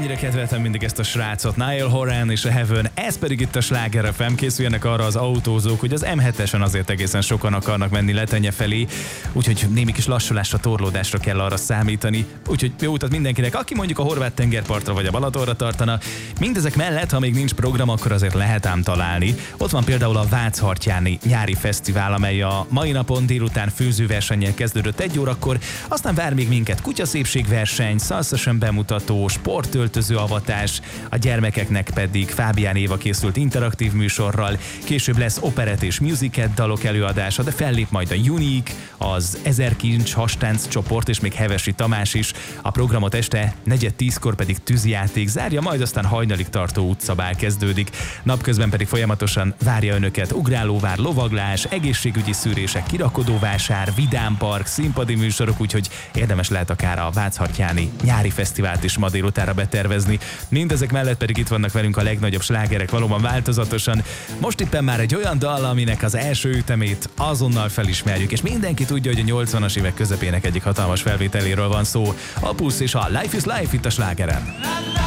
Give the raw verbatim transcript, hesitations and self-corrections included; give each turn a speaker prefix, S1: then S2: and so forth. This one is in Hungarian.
S1: mennyire kedveltem mindig ezt a srácot, Niall Horan és a Heaven, ez pedig itt a Sláger ef em. Készüljenek arra az autózók, hogy az em hetesen azért egészen sokan akarnak menni Letenye felé, úgyhogy némi kis lassulásra, torlódásra kell arra számítani. Úgyhogy jó utat mindenkinek, aki mondjuk a horvát tengerpartra vagy a Balatonra tartana. Mindezek mellett, ha még nincs program, akkor azért lehet ám találni. Ott van például a Váchartyáni nyári fesztivál, amely a mai napon délután főzőversennyel kezdődött egy órakor, aztán vár még minket kutyaszépségverseny, szalszesen bemutató, sportöltöző avatás, a gyermekeknek pedig Fábián Éva készült interaktív műsorral, később lesz operett és musical dalok előadása, de fellép majd a Unique, az Ezer Kincs hastánc csoport és még Hevesi Tamás is. A programot este negyed tízkor pedig tűzjáték zárja, majd aztán hajnalig tartó utcabál kezdődik. Napközben pedig folyamatosan várja önöket ugrálóvár, lovaglás, egészségügyi szűrések, kirakodóvásár, vidámpark, színpadi műsorok, úgyhogy érdemes lehet akár a Váchartyáni nyári fesztivált is ma délutára betervezni. Mindezek mellett pedig itt vannak velünk a legnagyobb slágerek valóban változatosan. Most éppen már egy olyan dal, aminek az első ütemét azonnal felismerjük, és mindenki tudja, hogy a nyolcvanas évek közepének egyik hatalmas felvételéről van szó. A Pusz és a Life is Life itt a Slágeren.